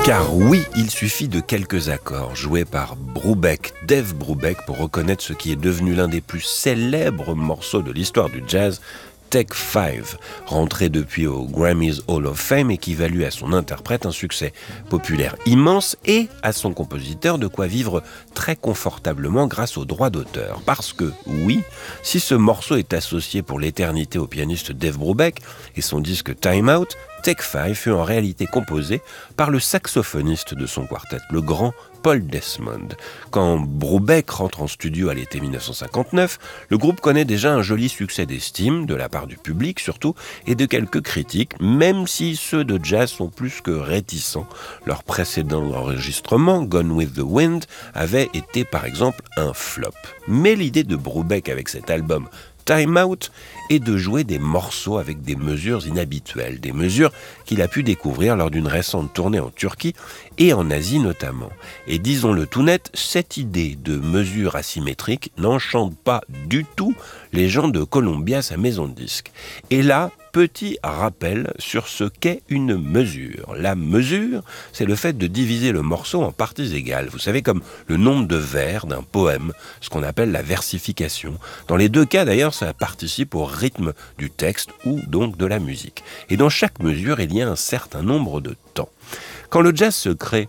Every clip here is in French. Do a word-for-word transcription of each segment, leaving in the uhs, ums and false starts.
Car oui, il suffit de quelques accords joués par Brubeck, Dave Brubeck, pour reconnaître ce qui est devenu l'un des plus célèbres morceaux de l'histoire du jazz, Take Five, rentré depuis au Grammys Hall of Fame et qui valut à son interprète un succès populaire immense et à son compositeur de quoi vivre très confortablement grâce aux droits d'auteur. Parce que, oui, si ce morceau est associé pour l'éternité au pianiste Dave Brubeck et son disque Time Out, Take Five fut en réalité composé par le saxophoniste de son quartet, le grand Paul Desmond. Quand Brubeck rentre en studio à l'été dix-neuf cent cinquante-neuf, le groupe connaît déjà un joli succès d'estime, de la part du public surtout, et de quelques critiques, même si ceux de jazz sont plus que réticents. Leur précédent enregistrement, Gone with the Wind, avait été par exemple un flop. Mais l'idée de Brubeck avec cet album Time Out est de jouer des morceaux avec des mesures inhabituelles, des mesures qu'il a pu découvrir lors d'une récente tournée en Turquie et en Asie notamment. Et disons-le tout net, cette idée de mesures asymétriques n'enchante pas du tout les gens de Columbia, sa maison de disques. Et là, petit rappel sur ce qu'est une mesure. La mesure, c'est le fait de diviser le morceau en parties égales. Vous savez, comme le nombre de vers d'un poème, ce qu'on appelle la versification. Dans les deux cas, d'ailleurs, ça participe au rythme du texte ou donc de la musique. Et dans chaque mesure, il y a un certain nombre de temps. Quand le jazz se crée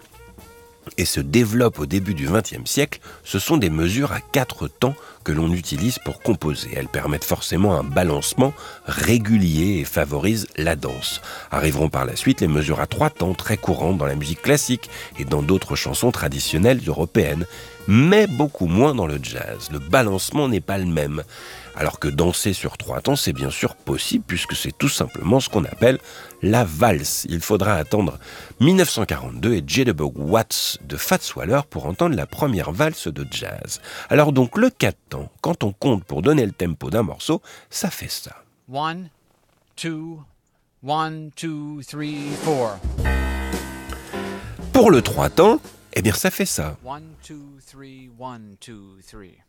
et se développe au début du vingtième siècle, ce sont des mesures à quatre temps que l'on utilise pour composer. Elles permettent forcément un balancement régulier et favorisent la danse. Arriveront par la suite les mesures à trois temps, très courantes dans la musique classique et dans d'autres chansons traditionnelles européennes, mais beaucoup moins dans le jazz. Le balancement n'est pas le même. Alors que danser sur trois temps, c'est bien sûr possible puisque c'est tout simplement ce qu'on appelle la valse. Il faudra attendre dix-neuf cent quarante-deux et Jitterbug Watts de Fats Waller pour entendre la première valse de jazz. Alors donc le quatre temps, quand on compte pour donner le tempo d'un morceau, ça fait ça. One, two, one, two, three, four. Pour le trois temps, eh bien ça fait ça. One, two, three, one, two, three.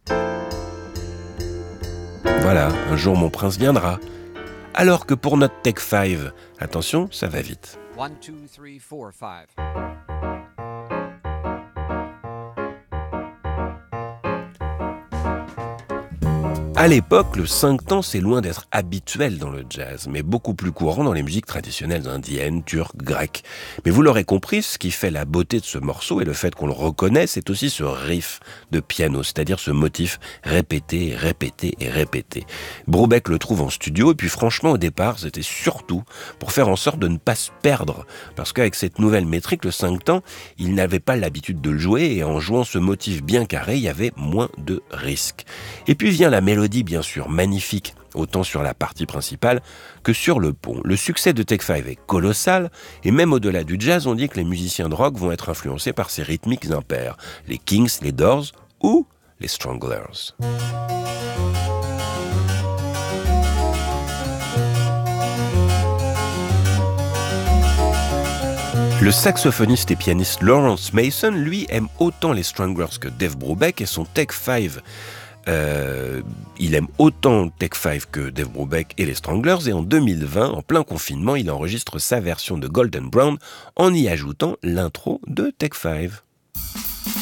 Voilà, un jour mon prince viendra. Alors que pour notre Take Five, attention, ça va vite. One, two, three, four, five. À l'époque, le cinq temps, c'est loin d'être habituel dans le jazz, mais beaucoup plus courant dans les musiques traditionnelles indiennes, turques, grecques. Mais vous l'aurez compris, ce qui fait la beauté de ce morceau et le fait qu'on le reconnaisse, c'est aussi ce riff de piano, c'est-à-dire ce motif répété, répété et répété. Brubeck le trouve en studio, et puis franchement, au départ, c'était surtout pour faire en sorte de ne pas se perdre, parce qu'avec cette nouvelle métrique, le cinq temps, il n'avait pas l'habitude de le jouer, et en jouant ce motif bien carré, il y avait moins de risques. Et puis vient la mélodie, bien sûr magnifique, autant sur la partie principale que sur le pont. Le succès de Take Five est colossal, et même au-delà du jazz, on dit que les musiciens de rock vont être influencés par ces rythmiques impairs, les Kings, les Doors ou les Stranglers. Le saxophoniste et pianiste Lawrence Mason, lui, aime autant les Stranglers que Dave Brubeck, et son Take Five Euh, il aime autant Take Five que Dave Brubeck et les Stranglers, et en deux mille vingt, en plein confinement, il enregistre sa version de Golden Brown en y ajoutant l'intro de Take Five.